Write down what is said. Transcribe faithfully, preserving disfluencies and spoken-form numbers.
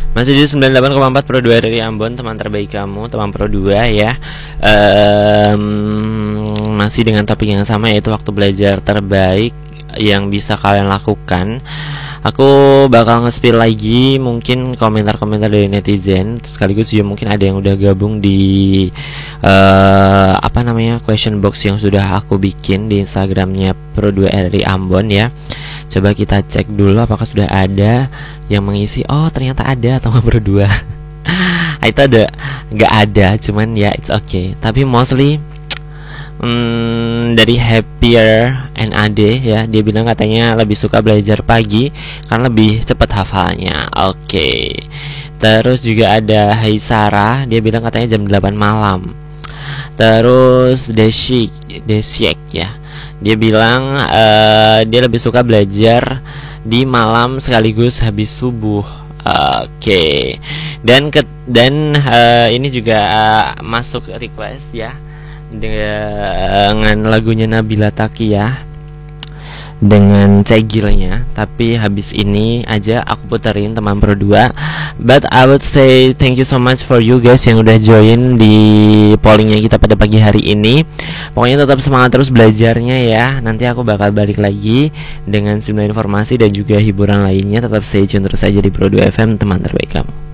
Masih di sembilan puluh delapan koma empat Pro dua dari Ambon, teman terbaik kamu, teman Pro dua ya. um, Masih dengan topik yang sama, yaitu waktu belajar terbaik yang bisa kalian lakukan. Aku bakal nge-spill lagi mungkin komentar-komentar dari netizen, sekaligus juga mungkin ada yang udah gabung di uh, apa namanya question box yang sudah aku bikin di Instagramnya Pro dua R I Ambon ya. Coba kita cek dulu apakah sudah ada yang mengisi. Oh, ternyata ada teman Pro dua. Itu ada, nggak ada, cuman ya it's okay. Tapi mostly Hmm, dari Happier N A D ya, dia bilang katanya lebih suka belajar pagi karena lebih cepat hafalnya. Oke. Okay. Terus juga ada Haisara, dia bilang katanya jam delapan malam. Terus Desyik, Desyek ya. Dia bilang uh, dia lebih suka belajar di malam sekaligus habis subuh. Oke. Okay. Dan ke, dan uh, ini juga uh, masuk request ya, dengan lagunya Nabila Takia dengan cegilnya. Tapi habis ini aja aku puterin teman Pro dua. But I would say thank you so much for you guys yang udah join di pollingnya kita pada pagi hari ini. Pokoknya tetap semangat terus belajarnya ya. Nanti aku bakal balik lagi dengan sejumlah informasi dan juga hiburan lainnya. Tetap stay tune terus aja di Pro dua F M, teman terbaik kamu.